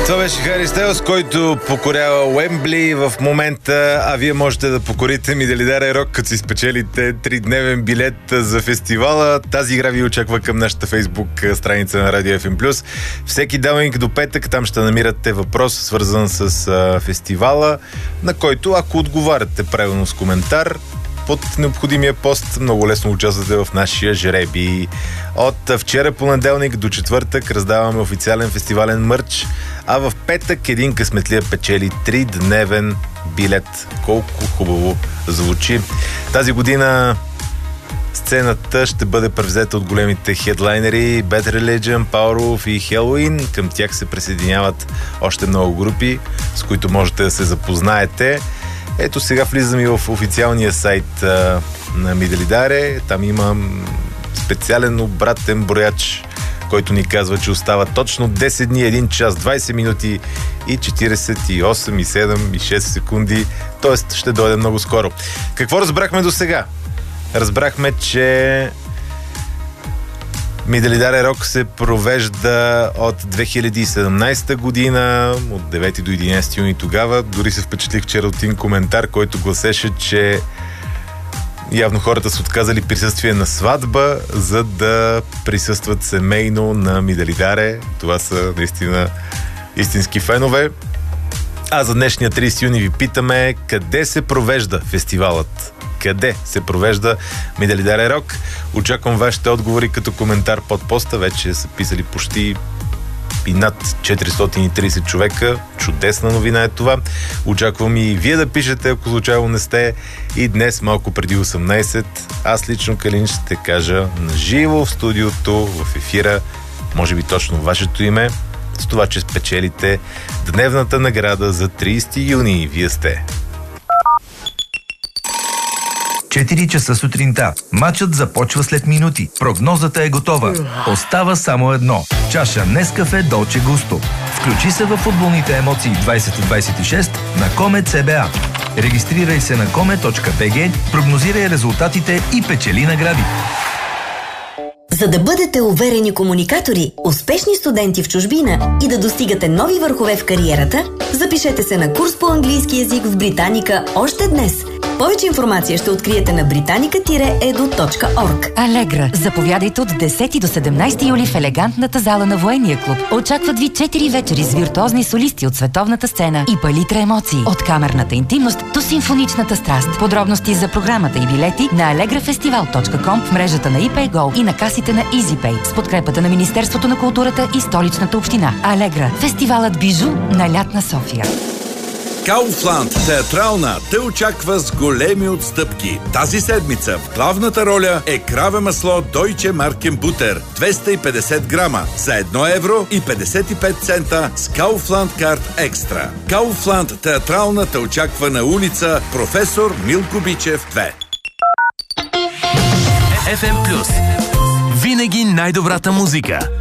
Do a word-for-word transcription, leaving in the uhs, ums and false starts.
Това беше Хари Стайлс, който покорява Уембли в момента, а вие можете да покорите Миделидара Рок, като си спечелите тридневен билет за фестивала. Тази игра ви очаква към нашата фейсбук страница на Радио Еф Ем Плюс. Всеки делник до петък там ще намирате въпрос, свързан с а, фестивала, на който, ако отговаряте правилно с коментар под необходимия пост, много лесно участвате в нашия жребий. От вчера понеделник до четвъртък раздаваме официален фестивален мърч, а в петък един късметлия печели тридневен билет. Колко хубаво звучи. Тази година сцената ще бъде превзета от големите хедлайнери Bad Religion, Powerwolf и Helloween. Към тях се присъединяват още много групи, с които можете да се запознаете. Ето сега влизам и в официалния сайт а, на Миделидаре. Там има специален обратен брояч, който ни казва, че остава точно десет дни, един час, двайсет минути и четирийсет и осем, и седем, и шест секунди. Тоест ще дойде много скоро. Какво разбрахме до сега? Разбрахме, че Миделидаре Рок се провежда от две хиляди и седемнайсета година, от девети до единайсети юни тогава. Дори се впечатлих вчера от един коментар, който гласеше, че явно хората са отказали присъствие на сватба, за да присъстват семейно на Миделидаре. Това са наистина истински фенове. А за днешния трийсети юни ви питаме къде се провежда фестивалът. Къде се провежда Миделидаре Рок? Очаквам вашите отговори като коментар под поста. Вече са писали почти и над четиристотин и трийсет човека. Чудесна новина е това. Очаквам и вие да пишете, ако случайно не сте. И днес, малко преди осемнайсет, аз лично, Калин, ще кажа на живо в студиото, в ефира, може би точно вашето име, с това, че спечелите дневната награда за трийсети юни. Вие сте. четири часа сутринта. Матчът започва след минути. Прогнозата е готова. Остава само едно. Чаша Нескафе Долче Густо. Включи се в футболните емоции двайсет двайсет и шест на Коме Це Бе А. Регистрирай се на коме точка би джи, прогнозирай резултатите и печели награди. За да бъдете уверени комуникатори, успешни студенти в чужбина и да достигате нови върхове в кариерата, запишете се на курс по английски език в Британика още днес. Повече информация ще откриете на британика еду точка орг. Алегра. Заповядайте от десети до седемнайсети юли в елегантната зала на Военния клуб. Очакват ви четири вечери с виртуозни солисти от световната сцена и палитра емоции. От камерната интимност до симфоничната страст. Подробности за програмата и билети на алегра фестивал точка ком, в мрежата на iPayGo и на касите на EasyPay с подкрепата на Министерството на културата и Столичната община. Алегра. Фестивалът бижу на лятна София. Kaufland театрална те очаква с големи отстъпки. Тази седмица в главната роля е краве масло Deutsche Markenbutter двеста и петдесет грама за едно евро и петдесет и пет цента с Kaufland Card Extra. Kaufland театрална те очаква на улица Професор Милко Бичев две. Еф Ем Плюс. Винаги най-добрата музика.